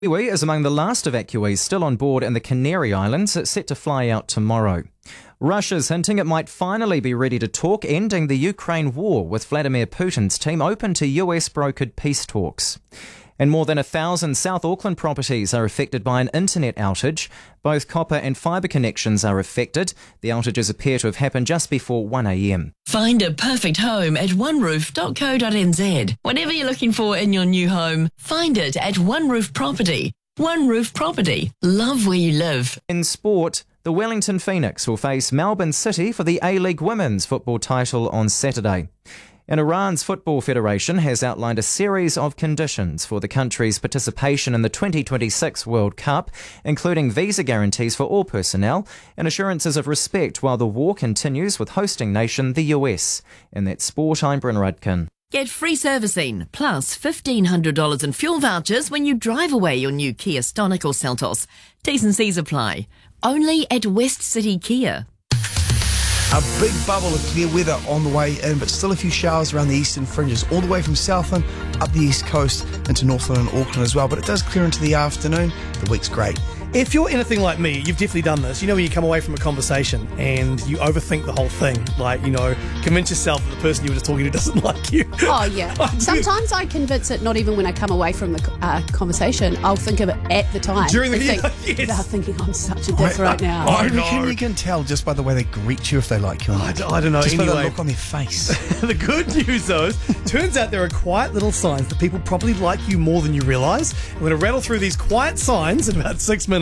Kiwi is among the last evacuees still on board in the Canary Islands. It's set to fly out tomorrow. Russia's hinting it might finally be ready to talk ending the Ukraine war, with Vladimir Putin's team open to US-brokered peace talks. And more than 1,000 South Auckland properties are affected by an internet outage. Both copper and fibre connections are affected. The outages appear to have happened just before 1 a.m. Find a perfect home at oneroof.co.nz. Whatever you're looking for in your new home, find it at One Roof Property. One Roof Property. Love where you live. In sport, the Wellington Phoenix will face Melbourne City for the A-League Women's football title on Saturday. And Iran's Football Federation has outlined a series of conditions for the country's participation in the 2026 World Cup, including visa guarantees for all personnel and assurances of respect while the war continues with hosting nation the US. In that sport, I'm Bryn Rudkin. Get free servicing, plus $1,500 in fuel vouchers when you drive away your new Kia Stonic or Seltos. T's and C's apply. Only at West City Kia. A big bubble of clear weather on the way in, but still a few showers around the eastern fringes, all the way from Southland up the east coast into Northland and Auckland as well. But it does clear into the afternoon. The week's great. If you're anything like me, you've definitely done this. You know when you come away from a conversation and you overthink the whole thing. Like, convince yourself that the person you were just talking to doesn't like you. Oh, yeah. Sometimes I convince it, not even when I come away from the conversation. I'll think of it at the time. During the yes. They're thinking, I'm such a diff right now. I reckon you can tell just by the way they greet you if they like you or not. I don't know. Just anyway, by the look on their face. The good news, though, is turns out there are quiet little signs that people probably like you more than you realise. I'm going to rattle through these quiet signs in about 6 minutes.